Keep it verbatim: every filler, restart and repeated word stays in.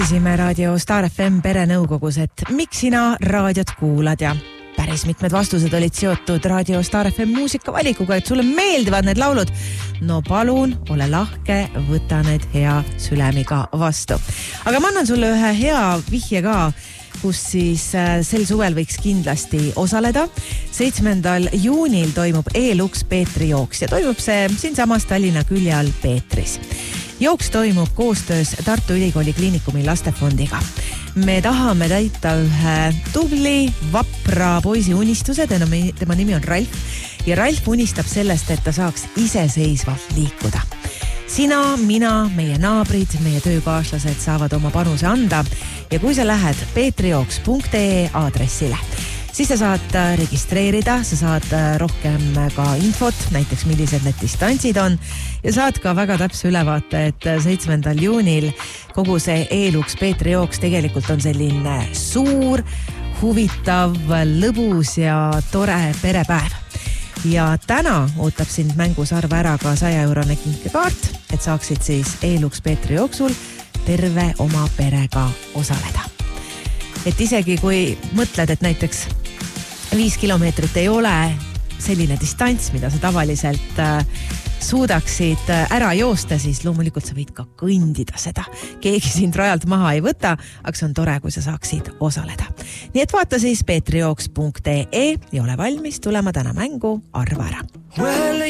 Küsime raadio Star F M perenõukogus, et miks sina raadiot kuulad ja päris mitmed vastused olid seotud raadio Star F M muusikavalikuga, et sulle meeldivad need laulud. No palun, ole lahke, võta need hea sülemiga vastu. Aga ma annan sulle ühe hea vihje ka, kus siis sel suvel võiks kindlasti osaleda. seitsmendal juunil toimub E-Lux Peetri jooks ja toimub see siinsamas Tallinna külje all Peetris. Jooks toimub koostöös Tartu Ülikooli Kliinikumi lastefondiga. Me tahame täita ühe tubli, vapra poisi unistuse, tema nimi on Ralf ja Ralf unistab sellest, et ta saaks iseseisvalt liikuda. Sina, mina, meie naabrid, meie töökaaslased saavad oma panuse anda ja kui sa lähed peetrijooks punkt ee aadressile, siis sa saad registreerida, sa saad rohkem ka infot, näiteks millised need distantsid on ja saad ka väga täpse ülevaate, et seitsmendal juunil kogu see E-Lux Peetri jooks tegelikult on selline suur, huvitav, lõbus ja tore perepäev. Ja täna ootab sind mängus arva ära ka saja eurone kinkekaart, et saaksid siis E-Lux Peetri jooksul terve oma perega osaleda. Et isegi kui mõtled, et näiteks viis kilomeetrit ei ole selline distants, mida sa tavaliselt äh, suudaksid ära joosta, siis loomulikult sa võid ka kõndida seda. Keegi sind rajalt maha ei võta, aga see on tore, kui sa saaksid osaleda. Nii et vaata siis peetrijooks punkt ee ja ole valmis tulema täna mängu arva ära.